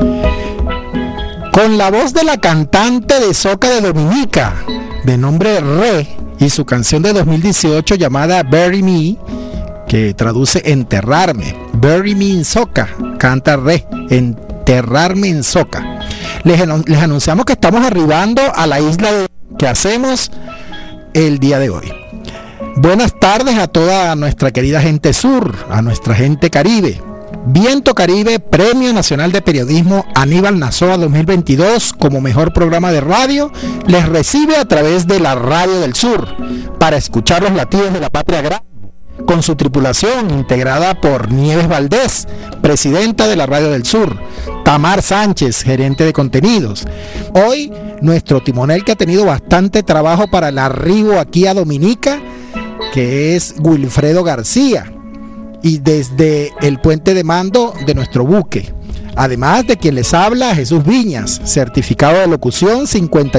Con la voz de la cantante de soca de Dominica, de nombre Re, y su canción de 2018 llamada Bury Me, que traduce enterrarme. Bury Me in Soca, canta Re, enterrarme en soca. Les anunciamos que estamos arribando a la isla de que hacemos el día de hoy. Buenas tardes a toda nuestra querida gente sur, a nuestra gente caribe. Viento Caribe, Premio Nacional de Periodismo Aníbal Nazoa 2022 como mejor programa de radio, les recibe a través de la Radio del Sur para escuchar los latidos de la patria grande, con su tripulación integrada por Nieves Valdés, presidenta de la Radio del Sur, Tamar Sánchez, gerente de contenidos. Hoy nuestro timonel, que ha tenido bastante trabajo para el arribo aquí a Dominica, que es Wilfredo García, y desde el puente de mando de nuestro buque. Además de quien les habla, Jesús Viñas, certificado de locución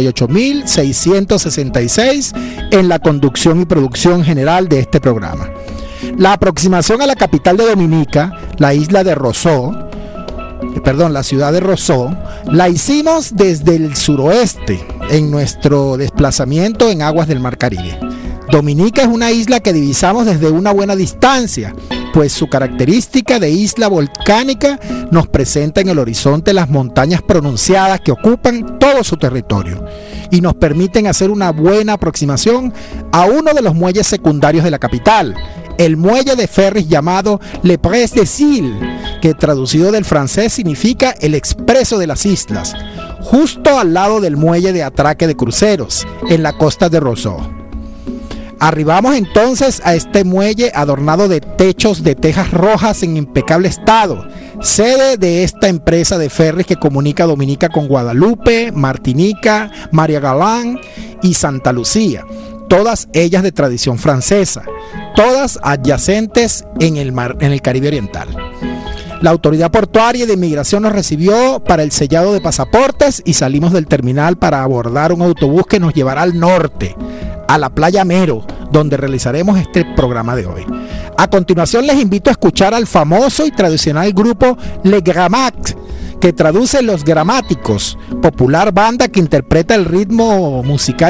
58.666 en la conducción y producción general de este programa. La aproximación a la capital de Dominica, la ciudad de Rosó, la hicimos desde el suroeste en nuestro desplazamiento en aguas del Mar Caribe. Dominica es una isla que divisamos desde una buena distancia, pues su característica de isla volcánica nos presenta en el horizonte las montañas pronunciadas que ocupan todo su territorio y nos permiten hacer una buena aproximación a uno de los muelles secundarios de la capital, el muelle de ferries llamado Le Pres des Îles, que traducido del francés significa el expreso de las islas, justo al lado del muelle de atraque de cruceros, en la costa de Rosó. Arribamos entonces a este muelle adornado de techos de tejas rojas en impecable estado, sede de esta empresa de ferries que comunica Dominica con Guadalupe, Martinica, María Galán y Santa Lucía, todas ellas de tradición francesa, todas adyacentes en el Caribe Oriental. La autoridad portuaria de inmigración nos recibió para el sellado de pasaportes y salimos del terminal para abordar un autobús que nos llevará al norte, a la playa Mero, donde realizaremos este programa de hoy. A continuación les invito a escuchar al famoso y tradicional grupo Le Gramat, que traduce Los Gramáticos, popular banda que interpreta el ritmo musical